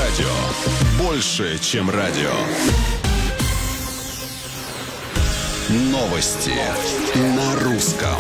радио. Больше, чем радио. Новости на русском.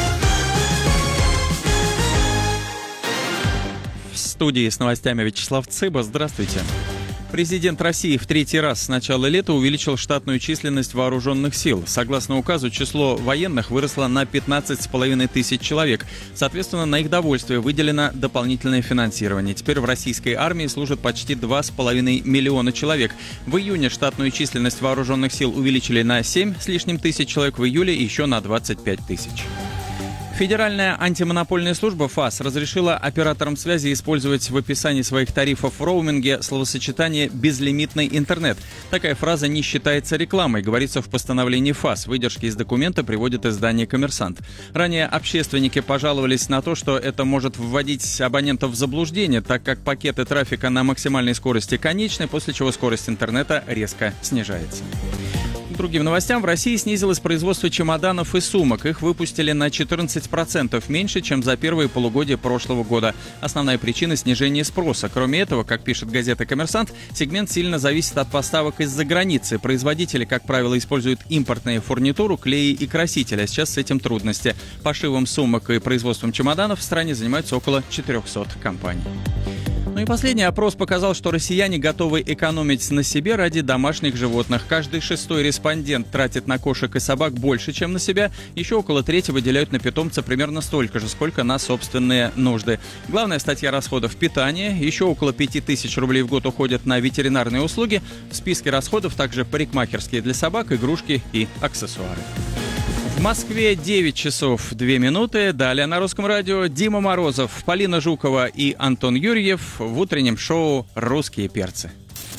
В студии с новостями Вячеслав Цыба. Здравствуйте. Президент России в третий раз с начала лета увеличил штатную численность вооруженных сил. Согласно указу, число военных выросло на 15,5 тысяч человек. Соответственно, на их довольствие выделено дополнительное финансирование. Теперь в российской армии служат почти 2,5 миллиона человек. В июне штатную численность вооруженных сил увеличили на 7 с лишним тысяч человек, в июле еще на 25 тысяч. Федеральная антимонопольная служба ФАС разрешила операторам связи использовать в описании своих тарифов в роуминге словосочетание «безлимитный интернет». Такая фраза не считается рекламой, говорится в постановлении ФАС. Выдержки из документа приводит издание «Коммерсант». Ранее общественники пожаловались на то, что это может вводить абонентов в заблуждение, так как пакеты трафика на максимальной скорости конечны, после чего скорость интернета резко снижается. Другим новостям, в России снизилось производство чемоданов и сумок. Их выпустили на 14% меньше, чем за первые полугодия прошлого года. Основная причина — снижение спроса. Кроме этого, как пишет газета «Коммерсант», сегмент сильно зависит от поставок из-за границы. Производители, как правило, используют импортную фурнитуру, клеи и красители. А сейчас с этим трудности. Пошивом сумок и производством чемоданов в стране занимаются около 400 компаний. Ну и последний опрос показал, что россияне готовы экономить на себе ради домашних животных. Каждый шестой респондент тратит на кошек и собак больше, чем на себя. Еще около трети выделяют на питомца примерно столько же, сколько на собственные нужды. Главная статья расходов — питание. Еще около 5000 рублей в год уходят на ветеринарные услуги. В списке расходов также парикмахерские для собак, игрушки и аксессуары. В Москве 9 часов 2 минуты. Далее на Русском радио Дима Морозов, Полина Жукова и Антон Юрьев в утреннем шоу «Русские перцы».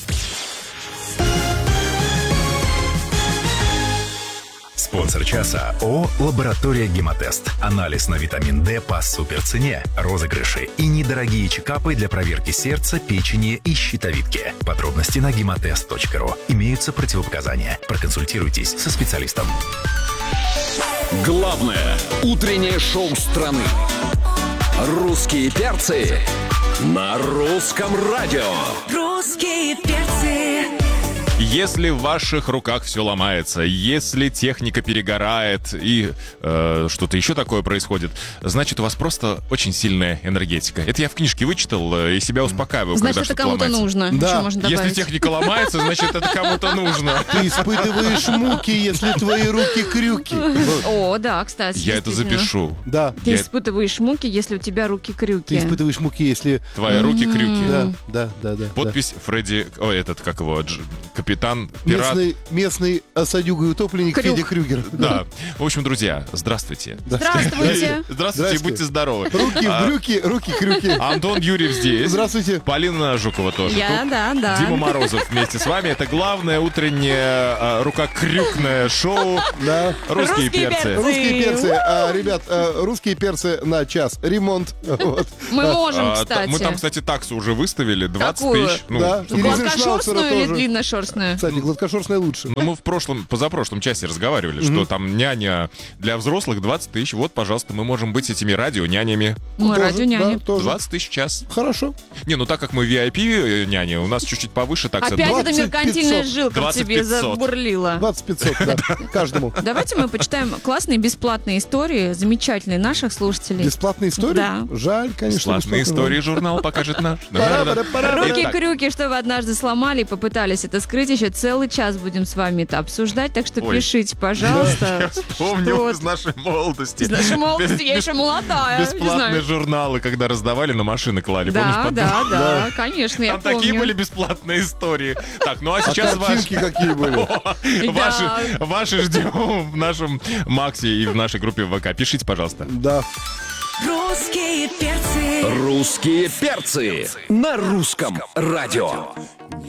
Спонсор часа ООО «Лаборатория Гемотест». Анализ на витамин D по суперцене. Розыгрыши и недорогие чекапы для проверки сердца, печени и щитовидки. Подробности на гемотест.ру. Имеются противопоказания. Проконсультируйтесь со специалистом. Главное утреннее шоу страны. «Русские перцы» на Русском радио. Русские перцы. Если в ваших руках все ломается, если техника перегорает и что-то еще такое происходит, значит, у вас просто очень сильная энергетика. Это я в книжке вычитал и себя успокаиваю, значит, когда это что-то кому-то ломается. нужно. Да. Еще можно добавить. Если техника ломается, значит, это кому-то нужно. Ты испытываешь муки, если твои руки крюки. О, да, кстати. Я это действительно. запишу. Да. Ты Я- испытываешь муки, если у тебя руки крюки. Ты испытываешь муки, если... Твои руки крюки. Да. Подпись Фредди... Ой, этот, как его, капитан, пират. Местный осадюга и утопленник Крюк. Федя Крюгер. Да. В общем, друзья, здравствуйте. Здравствуйте. Здравствуйте, будьте здоровы. Руки в брюки, руки крюки. Антон Юрьев здесь. Здравствуйте. Полина Жукова тоже Я, тут. да. Дима Морозов вместе с вами. Это главное утреннее рукокрюкное шоу Да. «Русские Русские перцы». перцы. Русские перцы, ребят, русские перцы на час. Ремонт. Вот. Мы можем, кстати. Мы там, кстати, таксу уже выставили, 20 Какую? тысяч. Да. Чтобы- И Гладкошерстную или тоже. длинношерстную? Кстати, гладкошерстная лучше. Ну, мы позапрошлом часе разговаривали, что там няня для взрослых 20 тысяч. Вот, пожалуйста, мы можем быть этими радио-нянями. Мы Тоже, радио-няни. да, тоже. 20 тысяч в час. Хорошо. Не, ну так как мы VIP няни, у нас чуть-чуть повыше такса. Опять 20 эта меркантильная 500. жилка в 20 тебе 500. забурлила. 2500, да, каждому. Давайте мы почитаем классные бесплатные истории, замечательные наших слушателей. Бесплатные истории? Да. Жаль, конечно. Бесплатные бесплатно. истории журнал покажет наш. Пара-пара-пара. Итак, Руки-крюки, что вы однажды сломали и попытались это скрыть, еще целый час будем с вами это обсуждать, так что Ой. пишите, пожалуйста. Помню Что из нашей молодости. Из нашей молодости я Бес- еще молодая. не Бесплатные знаю. журналы, когда раздавали, на машины клали. Помнишь, Да, потом? да, конечно, я Там такие помню. были бесплатные истории. Так, ну а А сейчас картинки какие были? ваши ждем в нашем Максе и в нашей группе ВК. Пишите, пожалуйста. Да. Русские перцы. «Русские перцы» на Русском радио.